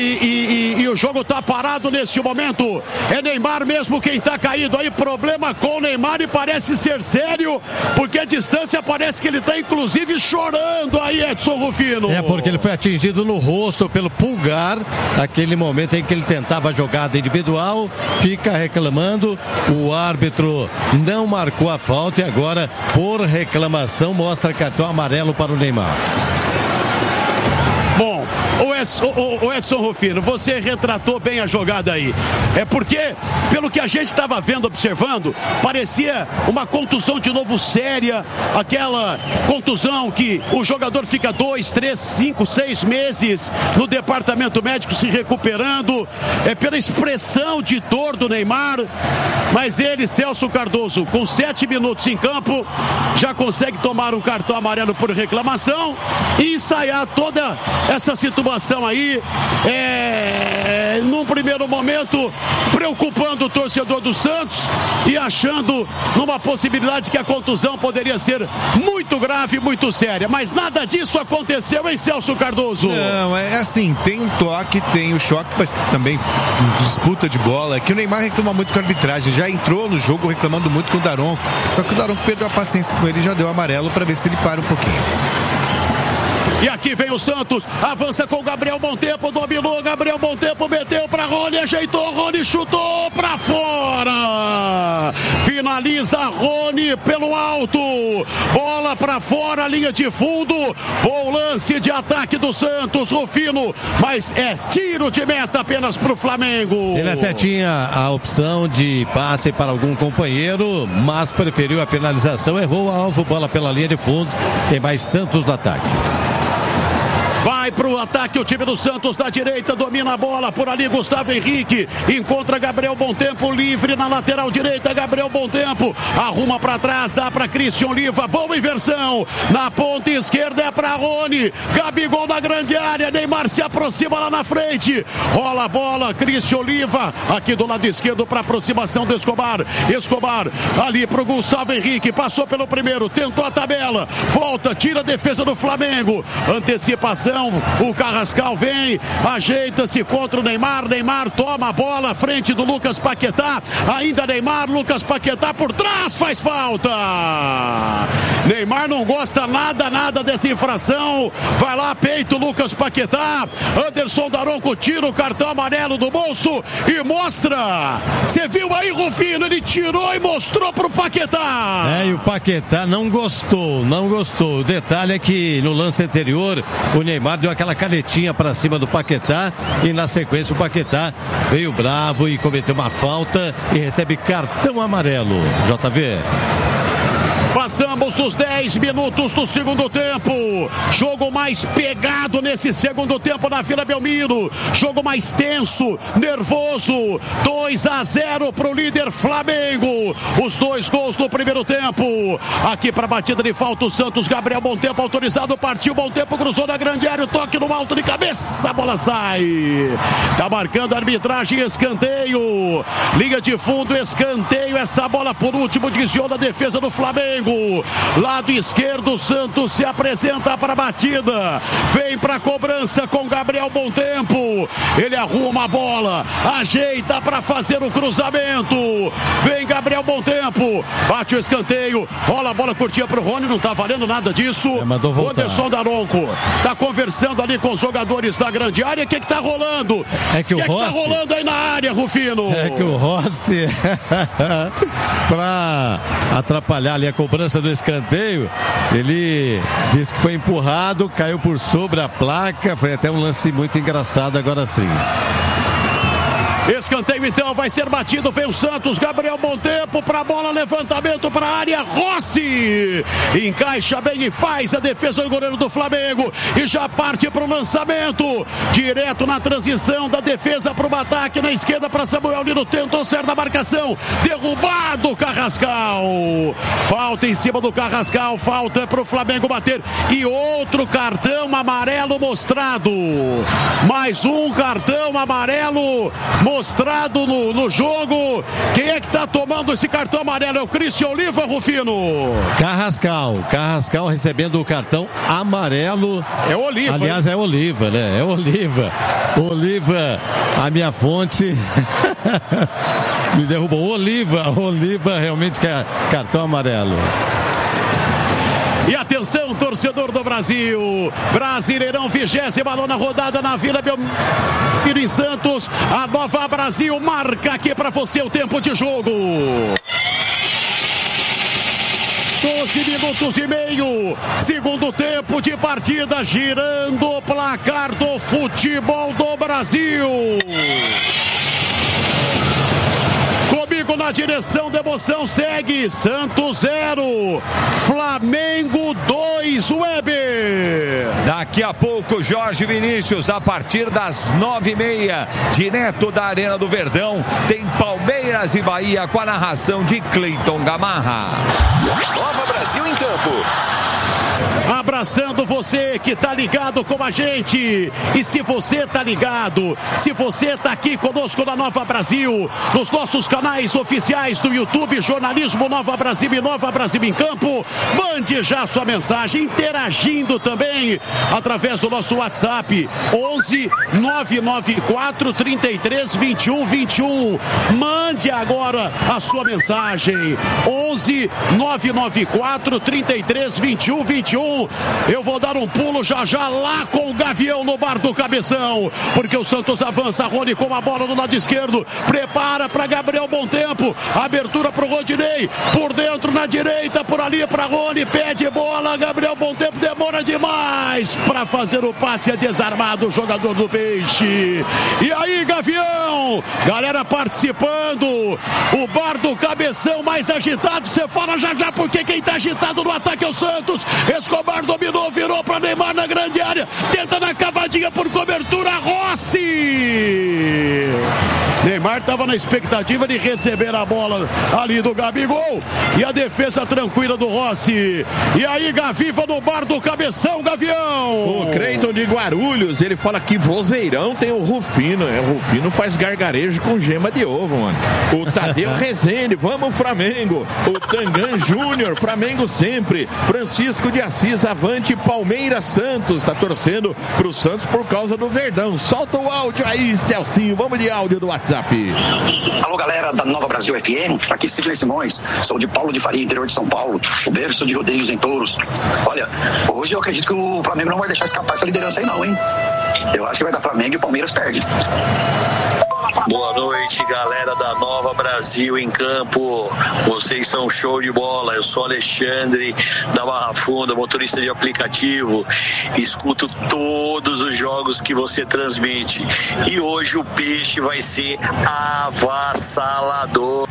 E o jogo tá parado nesse momento. É Neymar mesmo quem tá caído aí. Problema com o Neymar e parece ser sério, porque a distância parece que ele tá inclusive chorando aí, Edson Rufino. É porque ele foi atingido no rosto pelo pulgar, aquele momento em que ele tentava a jogada individual, fica reclamando, o árbitro não marcou a falta e agora, por reclamação, mostra cartão amarelo para o Neymar. Bom, o Edson Rufino, você retratou bem a jogada aí. É porque, pelo que a gente estava vendo, observando, parecia uma contusão de novo séria, aquela contusão que o jogador fica 2, 3, 5, 6 meses no departamento médico se recuperando, pela expressão de dor do Neymar, mas ele, Celso Cardoso, com 7 minutos em campo, já consegue tomar um cartão amarelo por reclamação e ensaiar toda essa situação aí, num primeiro momento, preocupando o torcedor do Santos e achando numa possibilidade que a contusão poderia ser muito grave, muito séria. Mas nada disso aconteceu, hein, Celso Cardoso? Não, é assim, tem um toque, tem o choque, mas também disputa de bola. É que o Neymar reclama muito com a arbitragem, já entrou no jogo reclamando muito com o Daronco. Só que o Daronco perdeu a paciência com ele e já deu amarelo para ver se ele para um pouquinho. E aqui vem o Santos, avança com o Gabriel Montempo, dominou, Gabriel Montempo meteu pra Rony, ajeitou, Rony chutou pra fora. Finaliza Rony pelo alto, bola pra fora, linha de fundo, bom lance de ataque do Santos, Rufino, mas é tiro de meta apenas pro Flamengo. Ele até tinha a opção de passe para algum companheiro, mas preferiu a finalização, errou o alvo, bola pela linha de fundo, tem mais Santos no ataque. Vai pro ataque o time do Santos da direita, domina a bola por ali, Gustavo Henrique, encontra Gabriel Montempo livre na lateral direita, Gabriel Montempo arruma pra trás, dá pra Christian Oliva, boa inversão, na ponta esquerda é pra Rony, Gabigol na grande área, Neymar se aproxima lá na frente, rola a bola, Christian Oliva, aqui do lado esquerdo pra aproximação do Escobar, ali pro Gustavo Henrique, passou pelo primeiro, tentou a tabela, volta, tira a defesa do Flamengo, antecipação, o Carrascal vem, ajeita-se contra o Neymar, Neymar toma a bola à frente do Lucas Paquetá, ainda Neymar, Lucas Paquetá por trás, faz falta. Neymar não gosta nada dessa infração, vai lá, peito Lucas Paquetá, Anderson Daronco tira o cartão amarelo do bolso e mostra, você viu aí, Rufino, ele tirou e mostrou pro Paquetá. E o Paquetá não gostou, o detalhe é que no lance anterior, o Neymar deu aquela canetinha para cima do Paquetá e na sequência o Paquetá veio bravo e cometeu uma falta e recebe cartão amarelo. JV. Passamos dos 10 minutos do segundo tempo. Jogo mais pegado nesse segundo tempo na Vila Belmiro. Jogo mais tenso, nervoso. 2-0 pro líder Flamengo. Os 2 gols no primeiro tempo. Aqui para batida de falta o Santos. Gabriel Montempo autorizado. Partiu Montempo, cruzou na grande área. O toque no alto de cabeça. A bola sai. Tá marcando a arbitragem. Escanteio. Liga de fundo, escanteio. Essa bola por último desviou da defesa do Flamengo. Lado esquerdo, Santos se apresenta para a batida, vem para a cobrança com Gabriel Montempo, ele arruma a bola, ajeita para fazer o cruzamento, vem Gabriel Montempo, bate o escanteio, rola a bola curtinha para o Rony, não tá valendo nada disso. O Anderson Daronco tá conversando ali com os jogadores da grande área. O que tá rolando? É que o Rossi... tá rolando aí na área, Rufino? É que o Rossi para atrapalhar ali a cobrança do escanteio, ele disse que foi empurrado, caiu por sobre a placa, foi até um lance muito engraçado, agora sim. Escanteio então, vai ser batido, vem o Santos, Gabriel Montempo para a bola, levantamento para a área, Rossi encaixa bem e faz a defesa do goleiro do Flamengo e já parte para o lançamento, direto na transição da defesa para o ataque, na esquerda para Samuel Nino, tentou sair da marcação, derrubado o Carrascal, falta em cima do Carrascal, falta para o Flamengo bater e outro cartão amarelo mostrado, mais um cartão amarelo mostrado no jogo. Quem é que tá tomando esse cartão amarelo? É o Cristian Oliva, Rufino? Carrascal recebendo o cartão amarelo. É Oliva. Aliás, é Oliva, né? É Oliva, a minha fonte me derrubou. Oliva realmente quer cartão amarelo. E atenção, torcedor do Brasil, Brasileirão, 29ª rodada na Vila Belmiro em Santos. A Nova Brasil marca aqui para você o tempo de jogo. 12 minutos e meio, segundo tempo de partida, girando o placar do futebol do Brasil. Comigo na direção da emoção segue Santos 0, Flamengo 2, Weber. Daqui a pouco, Jorge Vinícius, a partir das 9h30, direto da Arena do Verdão, tem Palmeiras e Bahia com a narração de Cleiton Gamarra. Nova Brasil em campo. Abraçando você que tá ligado com a gente. E se você tá ligado, se você tá aqui conosco na Nova Brasil, nos nossos canais oficiais do YouTube, Jornalismo Nova Brasil e Nova Brasil em Campo, mande já sua mensagem, interagindo também através do nosso WhatsApp 11 994 33 21 21. Mande agora a sua mensagem 11 994 33 21 21. Eu vou dar um pulo já lá com o Gavião no bar do Cabeção, porque o Santos avança, Rony com a bola no lado esquerdo, prepara para Gabriel Bom Tempo, abertura para o Rodinei, por dentro na direita, por ali para Rony, pede bola, Gabriel Bom Tempo demora demais para fazer o passe, é desarmado o jogador do Peixe. E aí, Gavião, galera participando, o bar do Cabeção mais agitado, você fala já, porque quem tá agitado no ataque é o Santos. Escobar dominou, virou para Neymar na grande área, tenta na cavadinha por cobertura, Rossi. Neymar estava na expectativa de receber a bola ali do Gabigol e a defesa tranquila do Rossi. E aí, Gaviva no bar do Cabeção, Gavião. O Cleiton de Guarulhos, ele fala que vozeirão tem o Rufino. O Rufino faz gargarejo com gema de ovo, mano. O Tadeu Rezende, vamos Flamengo. O Tangan Júnior, Flamengo sempre. Francisco de Assis, avante Palmeiras Santos. Tá torcendo pro Santos por causa do Verdão. Solta o áudio aí, Celcinho. Vamos de áudio do WhatsApp. Alô, galera da Nova Brasil FM, aqui Sidney Simões, sou de Paulo de Faria, interior de São Paulo, o berço de Rodrigues em Touros. Olha, hoje eu acredito que o Flamengo não vai deixar escapar essa liderança aí não, hein? Eu acho que vai dar Flamengo e o Palmeiras perde. Boa noite, galera da Nova Brasil em campo. Vocês são show de bola. Eu sou Alexandre da Barra Funda, motorista de aplicativo. Escuto todos os jogos que você transmite. E hoje o Peixe vai ser avassalador.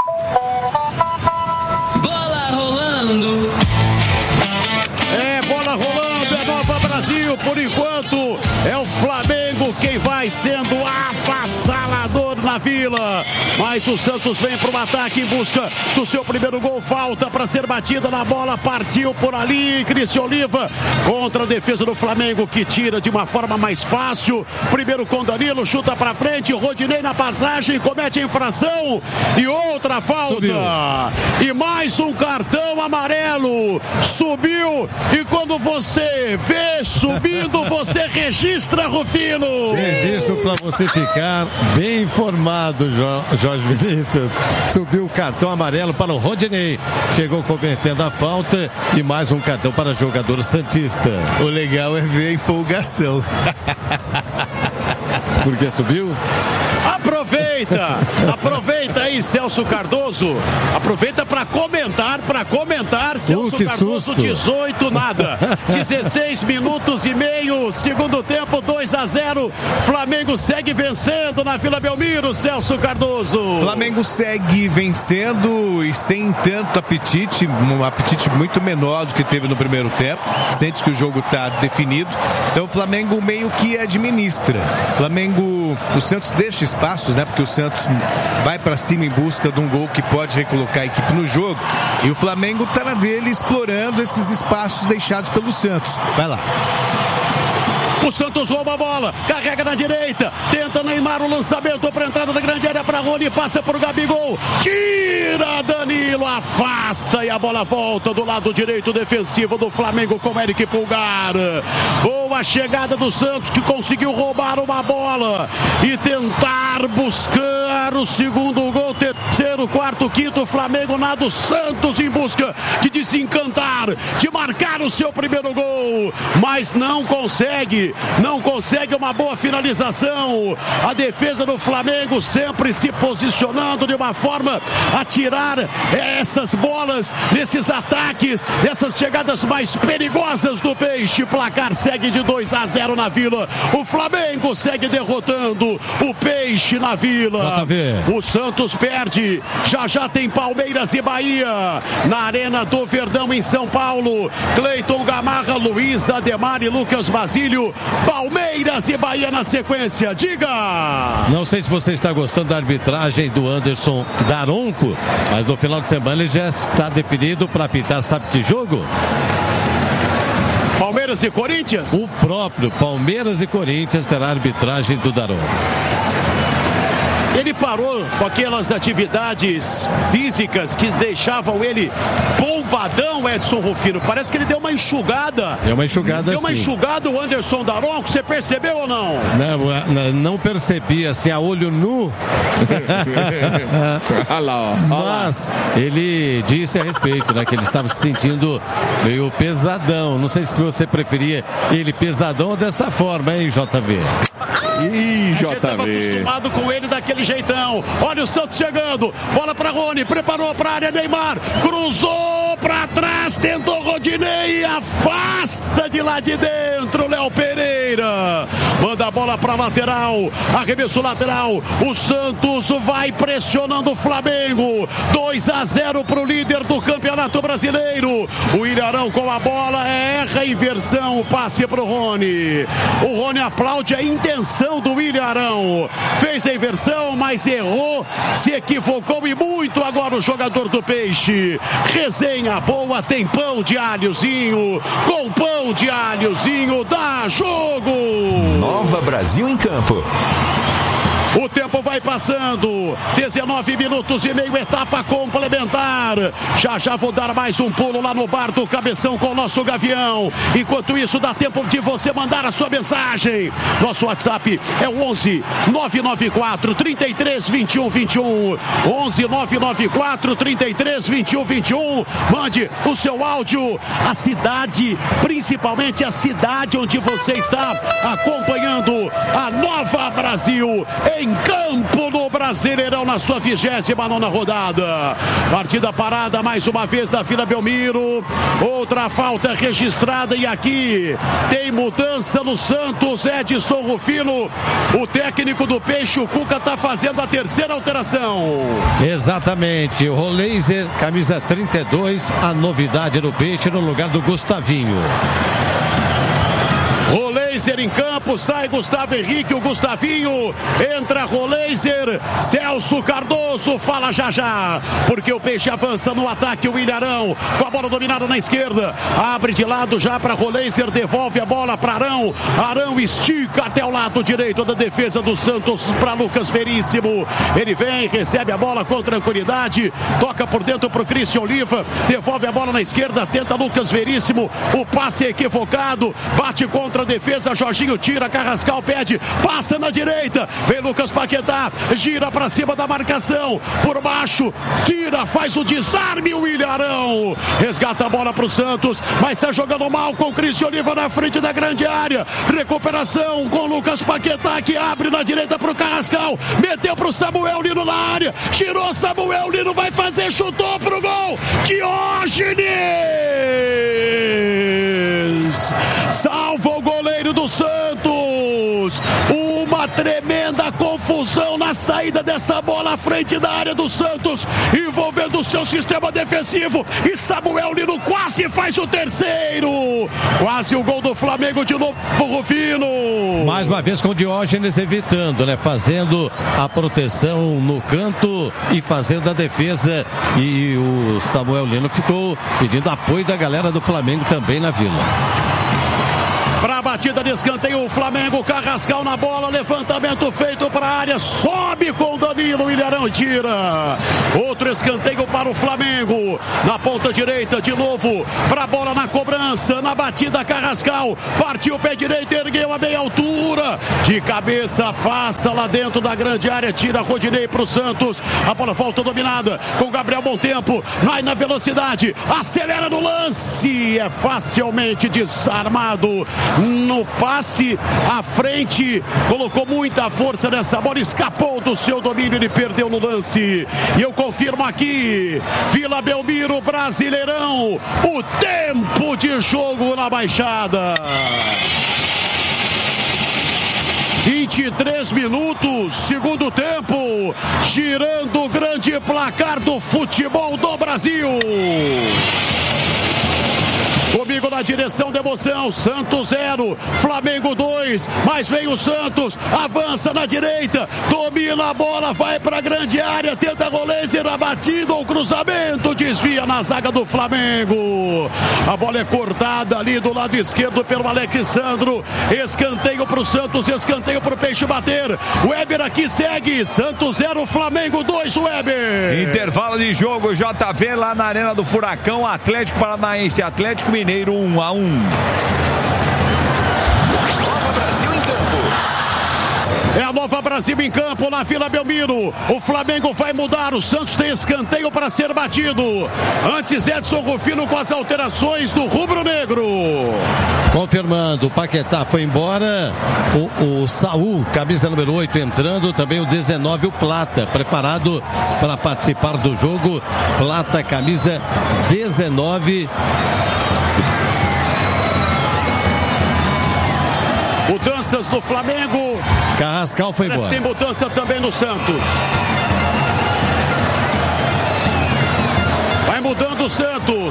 Bola rolando. É, bola rolando, é Nova Brasil. Por enquanto, é o Flamengo quem vai sendo avassalador na Vila. Mas o Santos vem para o ataque em busca do seu primeiro gol. Falta para ser batida na bola. Partiu por ali Cristian Oliva contra a defesa do Flamengo, que tira de uma forma mais fácil. Primeiro com Danilo, chuta para frente. Rodinei na passagem, comete a infração. E outra falta. Subiu. E mais um cartão amarelo. Subiu. E quando você vê subindo, você registra, Rufino. Registro para você ficar bem informado, Jorge Vinícius. Subiu o cartão amarelo para o Rodinei. Chegou cometendo a falta e mais um cartão para o jogador santista. O legal é ver a empolgação. Porque subiu? Aproveita aí, Celso Cardoso. Aproveita para comentar, Celso Cardoso, susto. 18, nada. 16 minutos e meio, segundo tempo, 2-0. Flamengo segue vencendo na Vila Belmiro, Celso Cardoso. Flamengo segue vencendo e sem tanto apetite, um apetite muito menor do que teve no primeiro tempo. Sente que o jogo está definido. Então o Flamengo meio que administra. O Santos deixa espaços, né? Porque o Santos vai para cima em busca de um gol que pode recolocar a equipe no jogo. E o Flamengo tá na dele explorando esses espaços deixados pelo Santos. Vai lá. O Santos rouba a bola, carrega na direita, tenta Neymar o lançamento para a entrada Rony, passa pro Gabigol, tira Danilo, afasta e a bola volta do lado direito defensivo do Flamengo com Eric Pulgar. Boa chegada do Santos, que conseguiu roubar uma bola e tentar buscar o segundo gol, terceiro, quarto, quinto. Flamengo nada, o Santos em busca de desencantar, de marcar o seu primeiro gol, mas não consegue uma boa finalização. A defesa do Flamengo sempre se posicionando de uma forma a tirar essas bolas nesses ataques, nessas chegadas mais perigosas do Peixe. Placar segue de 2-0 na Vila. O Flamengo segue derrotando o Peixe na Vila. O Santos perde. Já tem Palmeiras e Bahia na Arena do Verdão em São Paulo. Cleiton Gamarra, Luiz Ademar e Lucas Basílio. Palmeiras e Bahia na sequência. Diga! Não sei se você está gostando da arbitragem do Anderson Daronco, mas no final de semana ele já está definido para apitar, sabe que jogo? Palmeiras e Corinthians? O próprio Palmeiras e Corinthians terá a arbitragem do Daronco. Ele parou com aquelas atividades físicas que deixavam ele bombadão, Edson Rufino. Parece que ele deu uma enxugada. Deu uma enxugada o Anderson Daronco. Você percebeu ou não? Não percebi, assim, a olho nu. Mas ele disse a respeito, né, que ele estava se sentindo meio pesadão. Não sei se você preferia ele pesadão ou desta forma, hein, JV? Estava acostumado com ele daquele jeitão. Olha o Santos chegando, bola para Rony, preparou para a área, Neymar, cruzou para trás, tentou Rodinei, afasta de lá de dentro, Léo Pereira, manda a bola para lateral, arremesso lateral, o Santos vai pressionando o Flamengo, 2-0 para o líder do Campeonato Brasileiro. O Ilharão com a bola, erra a inversão, o passe para o Rony. O Rony aplaude a intenção do Ilharão, fez a inversão, mas errou, se equivocou e muito agora o jogador do Peixe. Resenha boa, tem pão de alhozinho, com pão de alhozinho dá jogo. Nova Brasil em campo. O tempo vai passando, 19 minutos e meio, etapa complementar. Já vou dar mais um pulo lá no bar do Cabeção com o nosso Gavião. Enquanto isso, dá tempo de você mandar a sua mensagem. Nosso WhatsApp é o 11 994 33 21 21. 11 994 33 21 21. Mande o seu áudio, a cidade, principalmente a cidade onde você está acompanhando a Nova Brasil em campo no Brasileirão na sua 29ª rodada. Partida parada mais uma vez da Vila Belmiro. Outra falta registrada e aqui tem mudança no Santos. Edson Rufino, o técnico do Peixe, o Cuca, está fazendo a terceira alteração. Exatamente. O Roleiser, camisa 32, a novidade no Peixe no lugar do Gustavinho. Roleiser em campo, sai Gustavo Henrique, o Gustavinho, entra Roleiser, Celso Cardoso, fala já, porque o Peixe avança no ataque, o Ilharão, com a bola dominada na esquerda, abre de lado já para Roleiser, devolve a bola para Arão, Arão estica até o lado direito da defesa do Santos para Lucas Veríssimo, ele vem, recebe a bola com tranquilidade, toca por dentro para o Christian Oliva, devolve a bola na esquerda, tenta Lucas Veríssimo, o passe é equivocado, bate contra a defesa, Jorginho tira, Carrascal pede, passa na direita, vem Lucas Paquetá, gira para cima da marcação, por baixo, tira, faz o desarme, o Ilharão resgata a bola para o Santos, mas está jogando mal com o Christian Oliva na frente da grande área, recuperação com Lucas Paquetá que abre na direita para o Carrascal, meteu para o Samuel Lino na área, girou, Samuel Lino vai fazer, chutou pro gol, Diógenes salva o goleiro do Santos. Uma tremenda confusão na saída dessa bola à frente da área do Santos, envolvendo o seu sistema defensivo, e Samuel Lino quase faz o terceiro, quase o gol do Flamengo de novo, Rufino. Mais uma vez com o Diógenes evitando, né? Fazendo a proteção no canto e fazendo a defesa, e o Samuel Lino ficou pedindo apoio da galera do Flamengo também na Vila. Para a batida de escanteio, o Flamengo, Carrascal na bola, levantamento feito para a área, sobe com Danilo, o Ilharão tira. Outro escanteio para o Flamengo, na ponta direita, de novo, para a bola na cobrança, na batida Carrascal, partiu o pé direito, ergueu a meia altura, de cabeça, afasta lá dentro da grande área, tira Rodinei para o Santos, a bola volta dominada, com Gabriel Bom Tempo, vai na velocidade, acelera no lance, é facilmente desarmado no passe à frente, colocou muita força nessa bola, escapou do seu domínio, ele perdeu no lance. E eu confirmo aqui, Vila Belmiro, Brasileirão, o tempo de jogo na Baixada. 23 minutos, segundo tempo, girando o grande placar do futebol do Brasil. Comigo na direção da emoção, Santos 0, Flamengo 2, mas vem o Santos, avança na direita, domina a bola, vai para a grande área, tenta Roleiser, a batida, o cruzamento, desvia na zaga do Flamengo. A bola é cortada ali do lado esquerdo pelo Alexandro, escanteio para o Santos, escanteio para o Peixe bater. O Weber aqui segue, Santos 0, Flamengo 2, Weber. Intervalo de jogo, JV lá na Arena do Furacão, Atlético Paranaense, Atlético Mineiro 1-1. Nova Brasil em campo. É a Nova Brasil em campo na Vila Belmiro. O Flamengo vai mudar. O Santos tem escanteio para ser batido. Antes, Edson Rufino com as alterações do rubro-negro. Confirmando, o Paquetá foi embora. O Saul, camisa número 8, entrando. Também o 19, o Plata, preparado para participar do jogo. Plata, camisa 19. Mudanças no Flamengo. Carrascal foi embora. Tem mudança também no Santos. Vai mudando o Santos.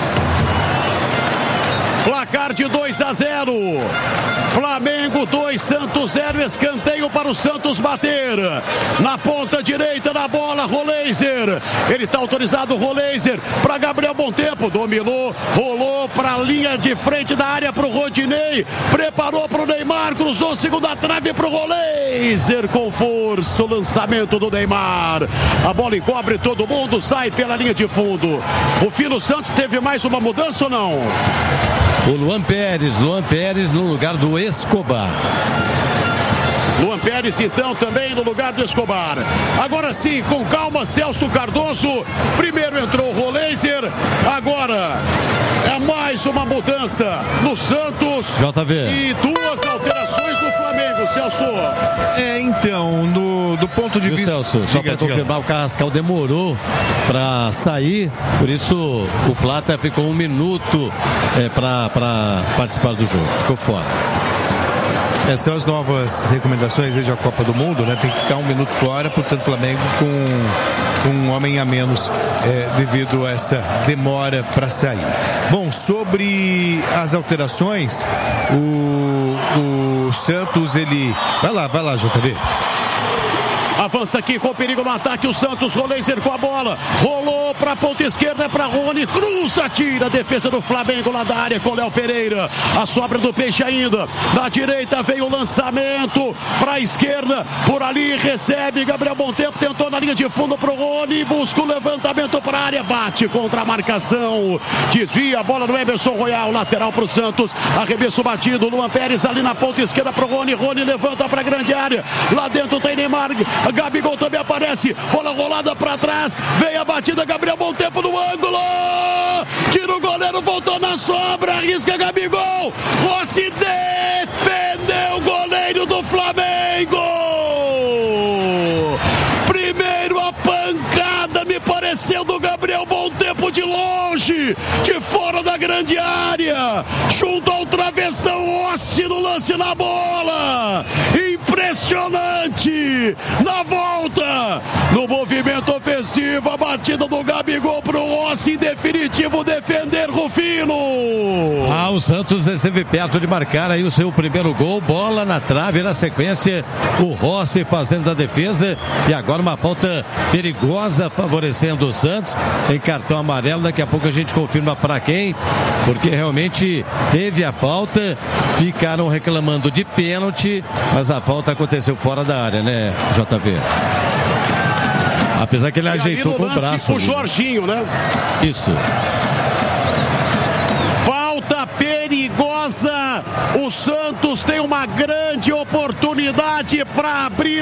Placar de 2-0. Flamengo 2, Santos 0. Escanteio para o Santos bater. Na ponta direita da bola, Roleiser. Ele está autorizado, Roleiser, para Gabriel Bom Tempo. Dominou, rolou para a linha de frente da área para o Rodinei. Preparou para o Neymar, cruzou segunda trave para o Roleiser. Com força, o lançamento do Neymar. A bola encobre todo mundo, sai pela linha de fundo. O Fino Santos teve mais uma mudança ou não? O Luan Pérez no lugar do Escobar. Luan Pérez, então, também no lugar do Escobar. Agora sim, com calma, Celso Cardoso. Primeiro entrou o Roleiser. Agora é mais uma mudança no Santos. JV. E duas alterações do Flamengo, Celso. Então, do ponto de vista... Celso, só para confirmar, o Carrascal demorou para sair, por isso o Plata ficou 1 minuto para participar do jogo, ficou fora. Essas são as novas recomendações desde a Copa do Mundo, né? Tem que ficar 1 minuto fora, portanto, o Flamengo com um homem a menos devido a essa demora para sair. Bom, sobre as alterações, o Santos, ele... Vai lá, JV. Avança aqui com perigo no ataque, o Santos, Roleiser com a bola, rolou para a ponta esquerda, para Rony, cruza, tira a defesa do Flamengo lá da área com Léo Pereira, a sobra do Peixe ainda, na direita veio o lançamento, para a esquerda, por ali recebe, Gabriel Bom Tempo tentou na linha de fundo para o Rony, busca o levantamento para a área, bate contra a marcação, desvia a bola do Emerson Royal, lateral para o Santos, arremesso batido, Luan Pérez ali na ponta esquerda para o Rony, Rony levanta para a grande área, lá dentro tem Neymar, Gabigol também aparece, bola rolada para trás, vem a batida, Gabriel Bom Tempo no ângulo, tira o goleiro, voltou na sobra, arrisca Gabigol, Rossi defendeu o goleiro do Flamengo, primeiro a pancada, me pareceu do Gabriel Bom Tempo de longe, de fora da grande área, junto ao travessão, Rossi no lance na bola, impressionante, na volta, no movimento ofensivo, a batida do Gabigol pro Rossi, lance definitivo, defender Rufino. O Santos esteve perto de marcar aí o seu primeiro gol, bola na trave, na sequência o Rossi fazendo a defesa e agora uma falta perigosa favorecendo o Santos em cartão amarelo. Daqui a pouco a gente confirma para quem, porque realmente teve a falta, ficaram reclamando de pênalti, mas a falta aconteceu fora da área, né, JV? Apesar que ele ajeitou com o braço. O Jorginho, né? Isso. Falta perigosa. O Santos tem uma grande oportunidade para abrir